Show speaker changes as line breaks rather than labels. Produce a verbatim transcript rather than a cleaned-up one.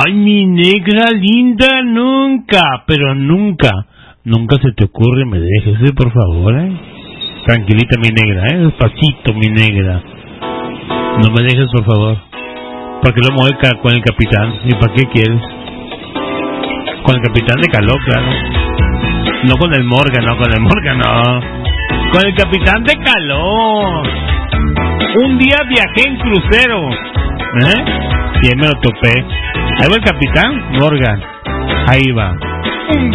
Ay, mi negra linda, nunca, pero nunca, nunca se te ocurre me dejes, ¿eh? Por favor, ¿eh? Tranquilita, mi negra, ¿eh? Despacito, mi negra. No me dejes, por favor. Porque lo mueve con el capitán. ¿Y para qué quieres? Con el capitán de Caló, claro. No con el Morgan, no, con el Morgan, no. Con el capitán de Caló. Un día viajé en crucero, ¿eh? Y ahí me lo topé. Ahí va el capitán Morgan. Ahí va. Un